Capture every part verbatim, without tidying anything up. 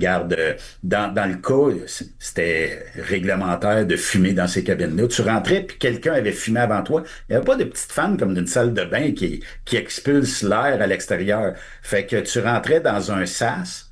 regarde, euh, dans, dans le cas, c'était réglementaire de fumer dans ces cabines-là. Tu rentrais, puis quelqu'un avait fumé avant toi. Il n'y avait pas de petite fan comme d'une salle de bain qui, qui expulse l'air à l'extérieur. Fait que tu rentrais dans un sas,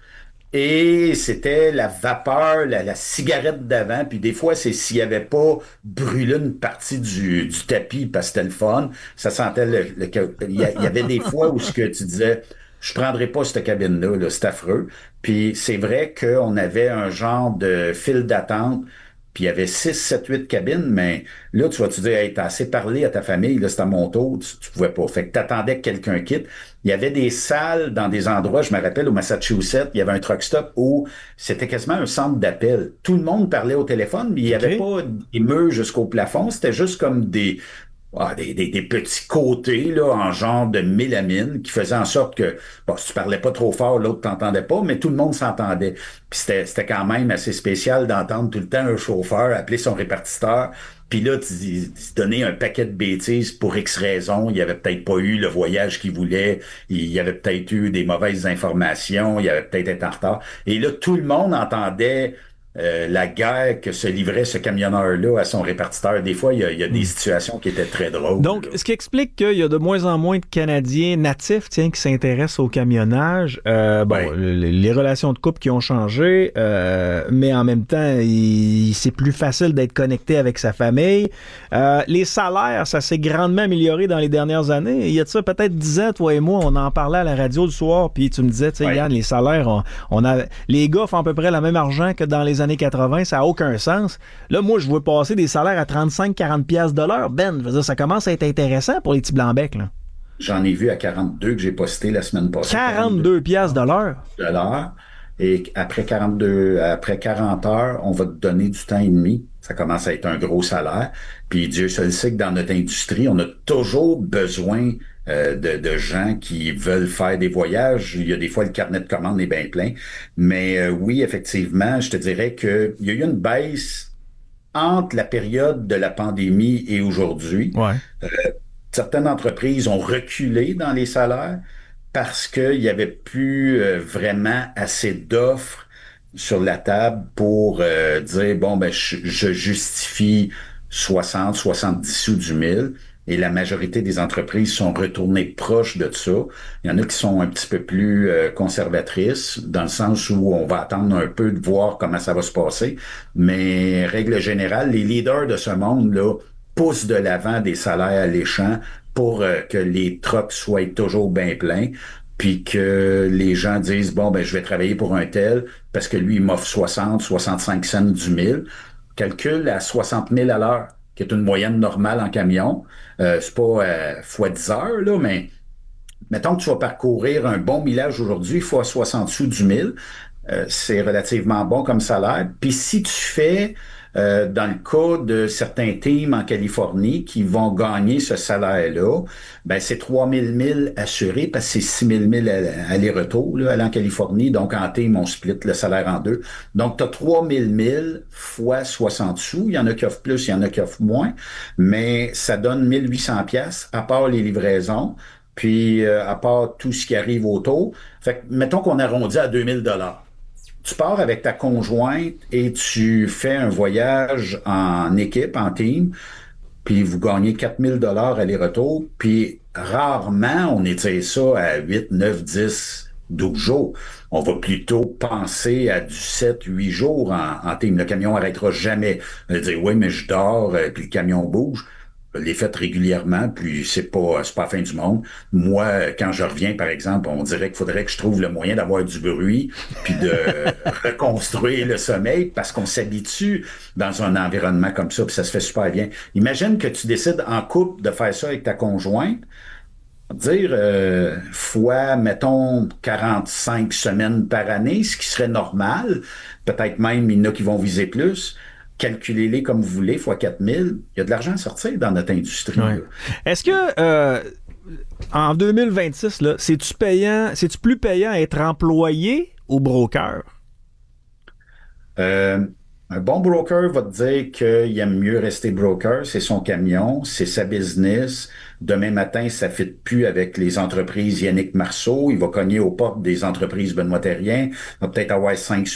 et c'était la vapeur, la, la cigarette d'avant, puis des fois, c'est s'il y avait pas brûlé une partie du, du tapis parce que c'était le fun, ça sentait le, le- que- il y, a- il y avait des fois où ce que tu disais, je prendrais pas cette cabine-là, là, c'est affreux. Puis c'est vrai qu'on avait un genre de file d'attente, puis il y avait six, sept, huit cabines, mais là, tu vas te dire, hey, t'as assez parlé à ta famille, là, c'est à mon tour, tu, tu pouvais pas. Fait que t'attendais que quelqu'un quitte. Il y avait des salles dans des endroits, je me rappelle, au Massachusetts, il y avait un truck stop où c'était quasiment un centre d'appel. Tout le monde parlait au téléphone, mais il n'y avait OK. pas des murs jusqu'au plafond. C'était juste comme des, ah, des, des, des petits côtés là, en genre de mélamine qui faisaient en sorte que bon, si tu parlais pas trop fort, l'autre t'entendait pas, mais tout le monde s'entendait. Puis c'était, c'était quand même assez spécial d'entendre tout le temps un chauffeur appeler son répartiteur. Puis là, tu, tu donnais un paquet de bêtises pour X raisons. Il y avait peut-être pas eu le voyage qu'il voulait. Il y avait peut-être eu des mauvaises informations. Il y avait peut-être été en retard. Et là, tout le monde entendait euh, la guerre que se livrait ce camionneur-là à son répartiteur. Des fois, il y a, il y a des Hmm. situations qui étaient très drôles, Donc, là. ce qui explique qu'il y a de moins en moins de Canadiens natifs, tiens, qui s'intéressent au camionnage. Euh, bon, Ouais. le- les relations de couple qui ont changé, euh, mais en même temps, il- c'est plus facile d'être connecté avec sa famille. Euh, les salaires, ça s'est grandement amélioré dans les dernières années. Il y a de ça peut-être dix ans, toi et moi, on en parlait à la radio le soir, puis tu me disais, tu sais, Ouais. Yann, les salaires, on, on a, les gars font à peu près le même argent que dans les années quatre-vingts, ça n'a aucun sens. Là, moi, je vois passer des salaires à trente-cinq quarante piastres de l'heure. Ben, je veux dire, ça commence à être intéressant pour les petits blancs-becs, là. J'en ai vu à quarante-deux que j'ai posté la semaine passée, quarante-deux quarante-deux piastres de l'heure. de l'heure. Et après quarante-deux, après quarante heures, on va te donner du temps et demi. Ça commence à être un gros salaire. Puis Dieu seul sait que dans notre industrie, on a toujours besoin euh, de, de gens qui veulent faire des voyages. Il y a des fois, le carnet de commandes est bien plein. Mais euh, oui, effectivement, je te dirais qu'il y a eu une baisse entre la période de la pandémie et aujourd'hui. Ouais. Certaines entreprises ont reculé dans les salaires parce qu'il n'y avait plus euh, vraiment assez d'offres sur la table pour euh, dire, bon, ben, je, je justifie soixante, soixante-dix sous du mille. Et la majorité des entreprises sont retournées proches de ça. Il y en a qui sont un petit peu plus euh, conservatrices, dans le sens où on va attendre un peu de voir comment ça va se passer. Mais règle générale, les leaders de ce monde-là poussent de l'avant des salaires alléchants pour euh, que les trucks soient toujours bien pleins, puis que les gens disent, bon, ben je vais travailler pour un tel parce que lui, il m'offre soixante, soixante-cinq cents du mille. Calcule à soixante mille à l'heure, qui est une moyenne normale en camion. Euh, c'est pas euh, fois dix heures, là, mais mettons que tu vas parcourir un bon millage aujourd'hui, fois soixante sous du mille. Euh, c'est relativement bon comme salaire. Puis si tu fais, euh, dans le cas de certains teams en Californie qui vont gagner ce salaire-là, ben c'est trois mille milles assurés parce que c'est six mille milles aller-retour, là, aller en Californie. Donc en team, on split le salaire en deux. Donc tu as trois mille milles fois soixante sous. Il y en a qui offrent plus, il y en a qui offrent moins. Mais ça donne mille huit cents pièces à part les livraisons. Puis, euh, à part tout ce qui arrive autour, fait que, mettons qu'on arrondit à deux mille dollars. Tu pars avec ta conjointe et tu fais un voyage en équipe, en team, puis vous gagnez quatre mille dollars aller-retour, puis rarement on étire ça à huit, neuf, dix, douze jours. On va plutôt penser à du sept, huit jours en, en team. Le camion arrêtera jamais. On va dire, oui, mais je dors, euh, puis le camion bouge. Je l'ai fait régulièrement, puis c'est pas, c'est pas la fin du monde. Moi, quand je reviens, par exemple, on dirait qu'il faudrait que je trouve le moyen d'avoir du bruit, puis de reconstruire le sommeil, parce qu'on s'habitue dans un environnement comme ça, puis ça se fait super bien. Imagine que tu décides en couple de faire ça avec ta conjointe, dire euh, fois, mettons, quarante-cinq semaines par année, ce qui serait normal. Peut-être même, il y en a qui vont viser plus. Calculez-les comme vous voulez, fois quatre mille. Il y a de l'argent à sortir dans notre industrie, Ouais. là. Est-ce que euh, en deux mille vingt-six, là, c'est-tu payant, c'est-tu plus payant à être employé ou broker? Euh, un bon broker va te dire qu'il aime mieux rester broker, c'est son camion, c'est sa business. Demain matin, ça ne fit plus avec les entreprises Yannick Marceau. Il va cogner aux portes des entreprises Benoît Thérien. Il va peut-être avoir cinq